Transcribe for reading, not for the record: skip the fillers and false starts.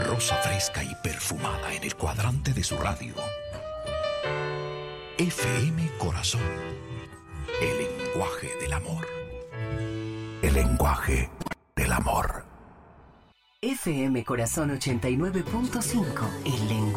rosa fresca y perfumada en el cuadrante de su radio. FM Corazón. El lenguaje del amor. El lenguaje del amor. FM Corazón 89.5. El lenguaje.